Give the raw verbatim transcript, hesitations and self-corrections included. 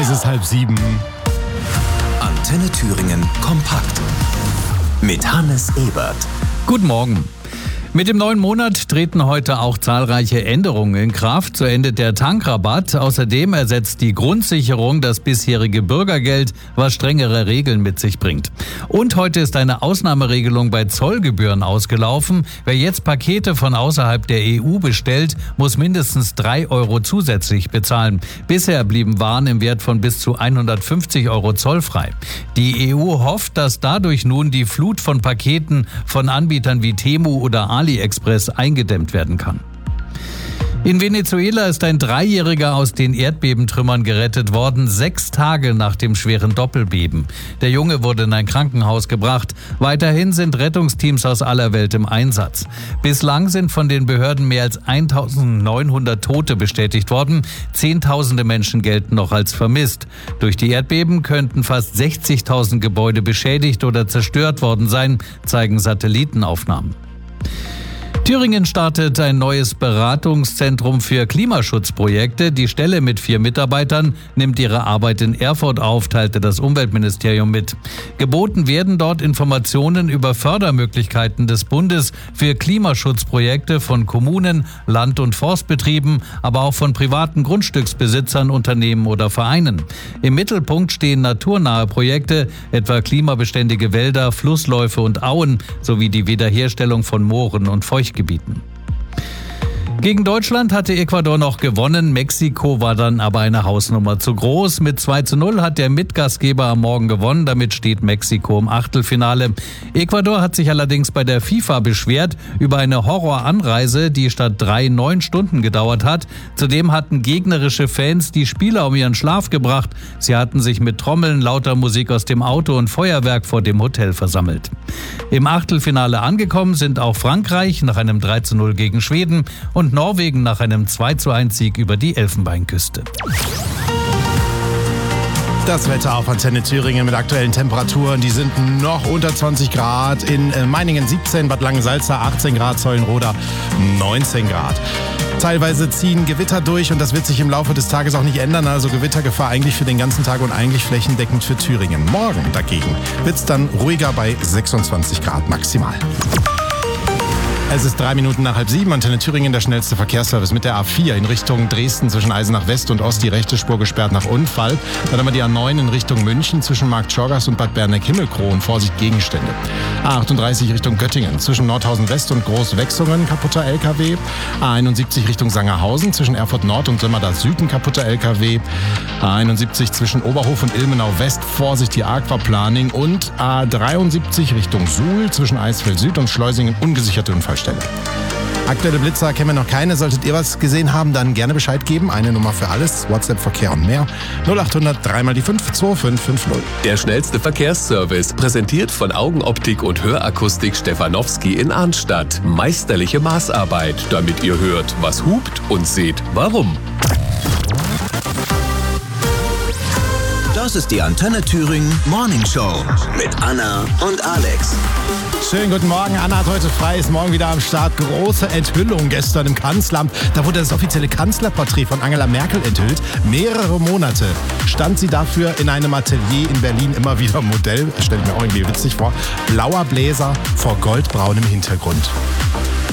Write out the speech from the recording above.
Es ist halb sieben. Antenne Thüringen kompakt. Mit Hannes Ebert. Guten Morgen. Mit dem neuen Monat treten heute auch zahlreiche Änderungen in Kraft. So endet der Tankrabatt. Außerdem ersetzt die Grundsicherung das bisherige Bürgergeld, was strengere Regeln mit sich bringt. Und heute ist eine Ausnahmeregelung bei Zollgebühren ausgelaufen. Wer jetzt Pakete von außerhalb der E U bestellt, muss mindestens drei Euro zusätzlich bezahlen. Bisher blieben Waren im Wert von bis zu hundertfünfzig Euro zollfrei. Die E U hofft, dass dadurch nun die Flut von Paketen von Anbietern wie Temu oder AliExpress eingedämmt werden kann. In Venezuela ist ein Dreijähriger aus den Erdbebentrümmern gerettet worden, sechs Tage nach dem schweren Doppelbeben. Der Junge wurde in ein Krankenhaus gebracht. Weiterhin sind Rettungsteams aus aller Welt im Einsatz. Bislang sind von den Behörden mehr als eintausendneunhundert Tote bestätigt worden. Zehntausende Menschen gelten noch als vermisst. Durch die Erdbeben könnten fast sechzigtausend Gebäude beschädigt oder zerstört worden sein, zeigen Satellitenaufnahmen. Thüringen startet ein neues Beratungszentrum für Klimaschutzprojekte. Die Stelle mit vier Mitarbeitern nimmt ihre Arbeit in Erfurt auf, teilte das Umweltministerium mit. Geboten werden dort Informationen über Fördermöglichkeiten des Bundes für Klimaschutzprojekte von Kommunen, Land- und Forstbetrieben, aber auch von privaten Grundstücksbesitzern, Unternehmen oder Vereinen. Im Mittelpunkt stehen naturnahe Projekte, etwa klimabeständige Wälder, Flussläufe und Auen sowie die Wiederherstellung von Mooren und Feuchtgebieten. Gegen Deutschland hatte Ecuador noch gewonnen, Mexiko war dann aber eine Hausnummer zu groß. Mit zwei zu null hat der Mitgastgeber am Morgen gewonnen, damit steht Mexiko im Achtelfinale. Ecuador hat sich allerdings bei der FIFA beschwert über eine Horroranreise, die statt drei neun Stunden gedauert hat. Zudem hatten gegnerische Fans die Spieler um ihren Schlaf gebracht. Sie hatten sich mit Trommeln, lauter Musik aus dem Auto und Feuerwerk vor dem Hotel versammelt. Im Achtelfinale angekommen sind auch Frankreich nach einem drei zu null gegen Schweden und Norwegen nach einem zwei zu eins Sieg über die Elfenbeinküste. Das Wetter auf Antenne Thüringen mit aktuellen Temperaturen. Die sind noch unter zwanzig Grad. In Meiningen siebzehn, Bad Langensalza achtzehn Grad, Zeulenroda neunzehn Grad. Teilweise ziehen Gewitter durch und das wird sich im Laufe des Tages auch nicht ändern. Also Gewittergefahr eigentlich für den ganzen Tag und eigentlich flächendeckend für Thüringen. Morgen dagegen wird es dann ruhiger bei sechsundzwanzig Grad maximal. Es ist drei Minuten nach halb sieben. Antenne Thüringen, der schnellste Verkehrsservice mit der A vier in Richtung Dresden zwischen Eisenach West und Ost. Die rechte Spur gesperrt nach Unfall. Dann haben wir die A neun in Richtung München zwischen Markt Schorgast und Bad Berneck-Himmelkrohn. Vorsicht, Gegenstände. A achtunddreißig Richtung Göttingen zwischen Nordhausen West und Großwechsungen. Kaputter L K W. A einundsiebzig Richtung Sangerhausen zwischen Erfurt Nord und Sömmerda Süden. Kaputter L K W. A einundsiebzig zwischen Oberhof und Ilmenau West. Vorsicht, die Aquaplaning. Und A dreiundsiebzig Richtung Suhl zwischen Eisfeld Süd und Schleusingen. Ungesicherte Unfallstelle. Aktuelle Blitzer kennen wir noch keine. Solltet ihr was gesehen haben, dann gerne Bescheid geben. Eine Nummer für alles, WhatsApp, Verkehr und mehr. null achthundert drei mal die fünf zwei fünf fünf null. Der schnellste Verkehrsservice, präsentiert von Augenoptik und Hörakustik Stefanowski in Arnstadt. Meisterliche Maßarbeit, damit ihr hört, was hupt und seht, warum. Das ist die Antenne Thüringen Morning Show mit Anna und Alex. Schönen guten Morgen. Anna hat heute frei, ist morgen wieder am Start. Große Enthüllung gestern im Kanzleramt. Da wurde das offizielle Kanzlerporträt von Angela Merkel enthüllt. Mehrere Monate stand sie dafür in einem Atelier in Berlin immer wieder Modell. Das stelle ich mir auch irgendwie witzig vor. Blauer Bläser vor goldbraunem Hintergrund.